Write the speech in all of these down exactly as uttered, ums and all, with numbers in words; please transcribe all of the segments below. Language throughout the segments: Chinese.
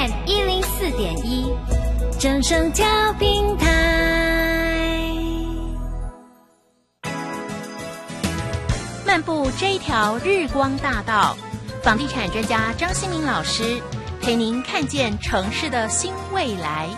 一零四点一，正声调频台。漫步这一条日光大道，房地产专家张新民老师陪您看见城市的新未来。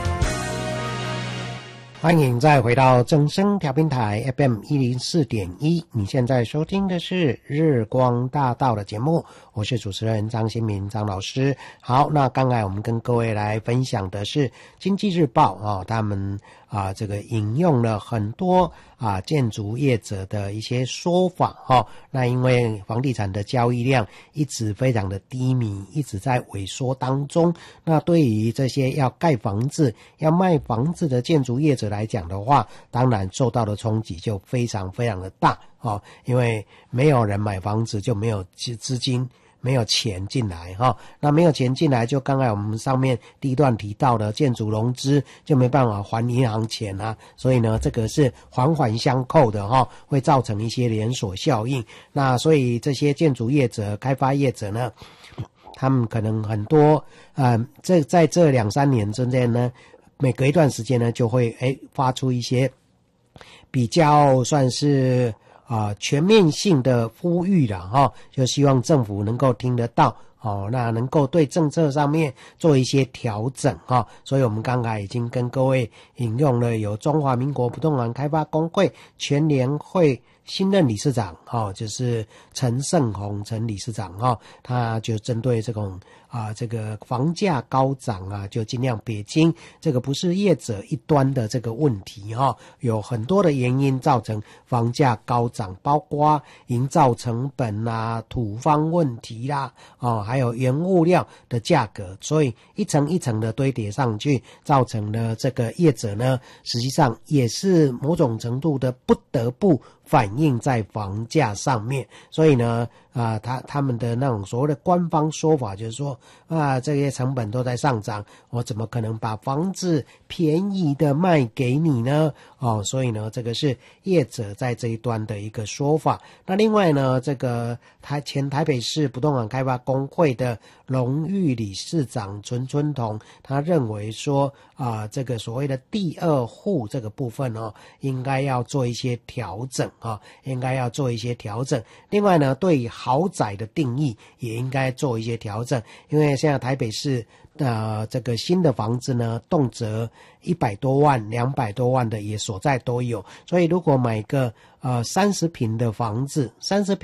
欢迎再回到正声调频台 F M 一零四点一，你现在收听的是日光大道的节目，我是主持人张新民张老师。好，那刚才我们跟各位来分享的是经济日报啊、哦，他们啊这个引用了很多啊建筑业者的一些说法哈、哦。那因为房地产的交易量一直非常的低迷，一直在萎缩当中，那对于这些要盖房子要卖房子的建筑业者来讲的话，当然受到的冲击就非常非常的大哦，因为没有人买房子就没有资金，没有钱进来哈、哦，那没有钱进来，就刚才我们上面第一段提到的建筑融资就没办法还银行钱啊，所以呢，这个是环环相扣的哈、哦，会造成一些连锁效应。那所以这些建筑业者、开发业者呢，他们可能很多呃，这在这两三年之内呢。每隔一段时间呢，就会诶发出一些比较算是啊、呃、全面性的呼吁了哈、哦，就希望政府能够听得到哦，那能够对政策上面做一些调整哈、哦。所以我们刚才已经跟各位引用了有中华民国不动产开发工会全联会新任理事长哦，就是陈胜宏陈理事长哦，他就针对这种啊这个房价高涨啊，就尽量撇清这个不是业者一端的这个问题哈、哦，有很多的原因造成房价高涨，包括营造成本啦、土方问题啦，哦，还有原物料的价格，所以一层一层的堆叠上去，造成了这个业者呢，实际上也是某种程度的不得不反映在房价上面，所以呢，啊、呃，他他们的那种所谓的官方说法就是说，啊，这些成本都在上涨，我怎么可能把房子便宜的卖给你呢？哦，所以呢，这个是业者在这一端的一个说法。那另外呢，这个台前台北市不动产开发工会的荣誉理事长陈春彤，他认为说，啊、呃，这个所谓的第二户这个部分哦，应该要做一些调整。啊、哦，应该要做一些调整。另外呢，对于豪宅的定义也应该做一些调整，因为现在台北市呃这个新的房子呢，动辄一百多万、两百多万的也所在都有，所以如果买个呃三十坪的房子，三十坪